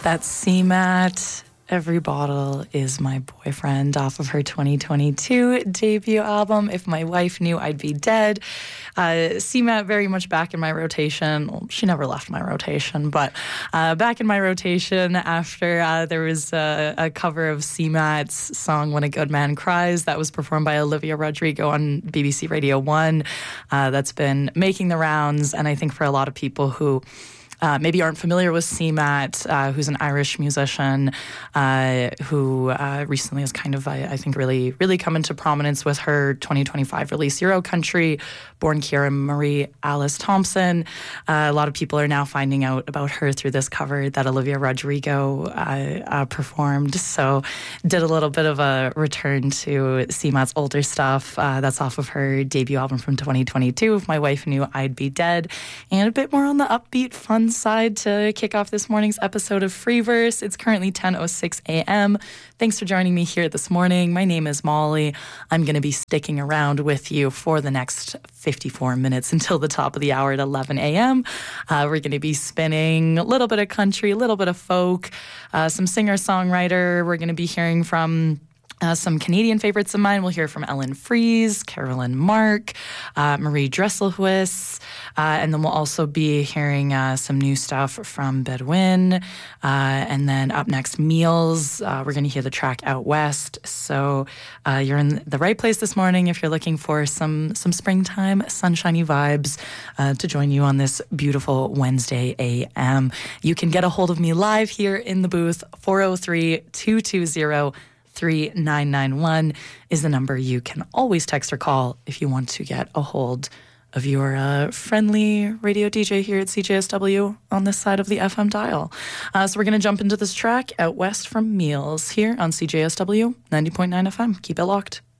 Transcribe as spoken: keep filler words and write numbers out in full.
That's C MAT. Every Bottle Is My Boyfriend off of her twenty twenty-two debut album, If My Wife Knew I'd Be Dead. Uh, C MAT very much back in my rotation. Well, she never left my rotation, but uh, back in my rotation after uh, there was a, a cover of C MAT's song When a Good Man Cries that was performed by Olivia Rodrigo on B B C Radio one. Uh, that's been making the rounds, and I think for a lot of people who Uh, maybe aren't familiar with C MAT, uh, who's an Irish musician uh, who uh, recently has kind of, I, I think, really, really come into prominence with her twenty twenty-five release, Euro Country, born Ciara Marie Alice Thompson. Uh, a lot of people are now finding out about her through this cover that Olivia Rodrigo uh, uh, performed. So did a little bit of a return to C MAT's older stuff. Uh, that's off of her debut album from twenty twenty-two, If My Wife Knew I'd Be Dead, and a bit more on the upbeat, fun side to kick off this morning's episode of Freeverse. It's currently ten oh six a.m. Thanks for joining me here this morning. My name is Molly. I'm going to be sticking around with you for the next fifty-four minutes until the top of the hour at eleven a.m. Uh, we're going to be spinning a little bit of country, a little bit of folk, uh, some singer-songwriter. We're going to be hearing from Uh, some Canadian favorites of mine. We'll hear from Ellen Freeze, Carolyn Mark, uh, Marie Dresselhuis, uh, and then we'll also be hearing uh, some new stuff from Bedouin. Uh, and then up next, Meals. Uh, we're going to hear the track Out West. So uh, you're in the right place this morning if you're looking for some some springtime, sunshiny vibes uh, to join you on this beautiful Wednesday A M. You can get a hold of me live here in the booth. four oh three, two two zero, three nine nine one is the number you can always text or call if you want to get a hold of your uh, friendly radio D J here at C J S W on this side of the F M dial. Uh, so we're going to jump into this track, Out West from Meals, here on C J S W ninety point nine F M. Keep it locked.